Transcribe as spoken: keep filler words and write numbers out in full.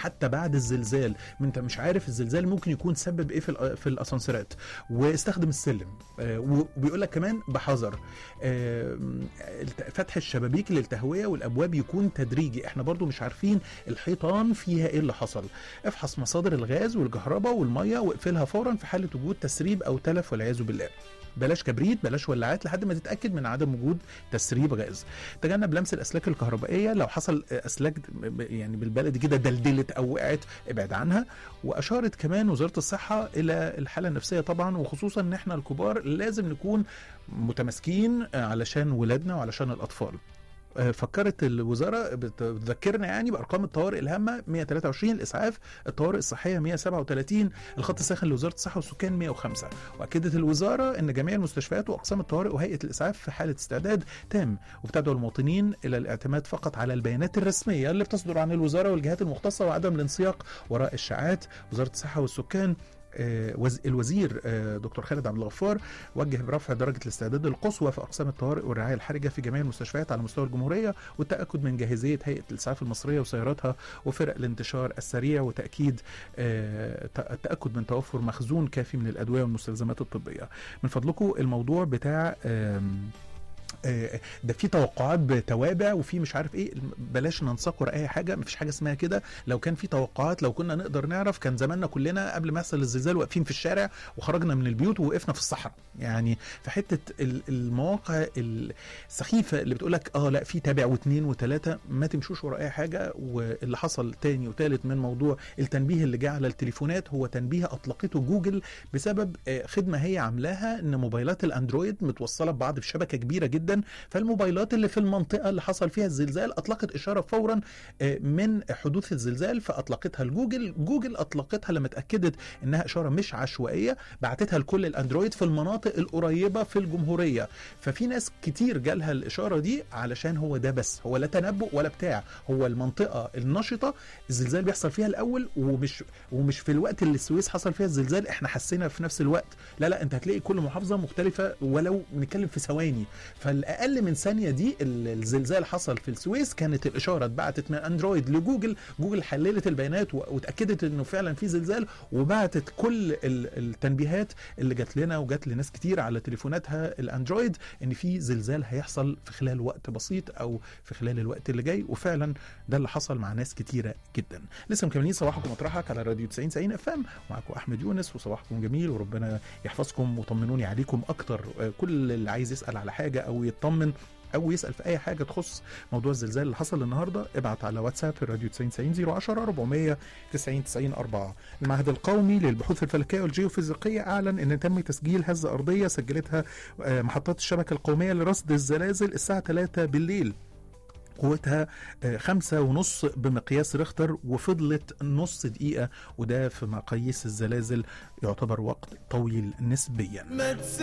حتى بعد الزلزال، ما انت مش عارف الزلزال ممكن يكون سبب ايه في في الاسانسيرات، واستخدم السلم. وبيقول لك كمان بحذر فتح الشبابيك للتهويه والابواب يكون تدريجي، احنا برضو مش عارفين الحيطان فيها ايه اللي حصل. افحص مصادر الغاز والكهرباء والميه واقفلها فورا في حاله وجود تسريب او تلف والعياذ بالله. بلاش كبريت، بلاش ولعات لحد ما تتاكد من عدم وجود تسريب غاز. تجنب لمس الاسلاك الكهربائيه، لو حصل اسلاك يعني بالبلدي كده دلدلت او وقعت ابعد عنها. واشارت كمان وزاره الصحه الى الحاله النفسيه طبعا، وخصوصا ان احنا الكبار لازم نكون متماسكين علشان ولادنا وعلشان الاطفال. فكرت الوزاره بتذكرنا يعني بارقام الطوارئ الهامه مية وتلاتة وعشرين، الاسعاف الطوارئ الصحيه مية وسبعة وتلاتين، الخط الساخن لوزاره الصحه والسكان مية وخمسة. واكدت الوزاره ان جميع المستشفيات واقسام الطوارئ وهيئه الاسعاف في حاله استعداد تام، وبتدعو المواطنين الى الاعتماد فقط على البيانات الرسميه اللي بتصدر عن الوزاره والجهات المختصه وعدم الانسياق وراء الشائعات. وزاره الصحه والسكان الوزير دكتور خالد عبد الغفار وجه برفع درجة الاستعداد القصوى في أقسام الطوارئ والرعاية الحرجة في جميع المستشفيات على مستوى الجمهورية، والتأكد من جاهزية هيئة الإسعاف المصرية وسياراتها وفرق الانتشار السريع، وتأكيد التأكد من توفر مخزون كافي من الأدوية والمستلزمات الطبية. من فضلكم الموضوع بتاع ده في توقعات بتوابع وفي مش عارف ايه، بلاش ننسق ورا اي حاجه، مفيش حاجه اسمها كده. لو كان في توقعات، لو كنا نقدر نعرف، كان زماننا كلنا قبل ما يحصل الزلزال واقفين في الشارع وخرجنا من البيوت ووقفنا في الصحراء. يعني في حته المواقع السخيفه اللي بتقول لك اه لا في تابع واثنين وثلاثه، ما تمشوش ورا اي حاجه. واللي حصل تاني وثالث من موضوع التنبيه اللي جه على التليفونات هو تنبيه اطلقته جوجل بسبب خدمه هي عاملاها، ان موبايلات الاندرويد متوصله ببعض بشبكه كبيره جدا، فالموبايلات اللي في المنطقة اللي حصل فيها الزلزال أطلقت إشارة فورا من حدوث الزلزال، فأطلقتها الجوجل. جوجل أطلقتها لما اتأكدت إنها إشارة مش عشوائية، بعتتها لكل الأندرويد في المناطق القريبة في الجمهورية. ففي ناس كتير جالها الإشارة دي علشان هو ده، بس هو لا تنبؤ ولا بتاع، هو المنطقة النشطة الزلزال بيحصل فيها الأول، ومش ومش في الوقت اللي السويس حصل فيها الزلزال إحنا حسينا في نفس الوقت. لا لا أنت هتلاقي كل محافظة مختلفة ولو نتكلم في ثواني. فالأقل من ثانية دي الزلزال حصل في السويس، كانت الإشارة اتبعتت من أندرويد لجوجل، جوجل حللت البيانات واتأكدت إنه فعلا في زلزال، وبعتت كل التنبيهات اللي جات لنا وجات لناس كتير على تليفوناتها الأندرويد إن في زلزال هيحصل في خلال وقت بسيط أو في خلال الوقت اللي جاي. وفعلا ده اللي حصل مع ناس كتيرة جدا. لسه مكملين صباحكم مطرحك على راديو تسعين تسعين اف ام، معكم أحمد يونس، وصباحكم جميل وربنا يحفظكم وطمنوني عليكم أكتر. كل اللي عايز يسأل على حاجة أو يطمن او يسال في اي حاجه تخص موضوع الزلزال اللي حصل النهارده، ابعت على واتساب الراديو تسعين تسعين صفر عشرة أربعمية تسعين تسعين أربعة. المعهد القومي للبحوث الفلكيه والجيوفيزيقيه اعلن ان تم تسجيل هزه ارضيه سجلتها محطات الشبكه القوميه لرصد الزلازل الساعه ثلاثة بالليل، قوتها خمسة ونص بمقياس ريختر، وفضلت نص دقيقة، وده في مقاييس الزلازل يعتبر وقت طويل نسبيا.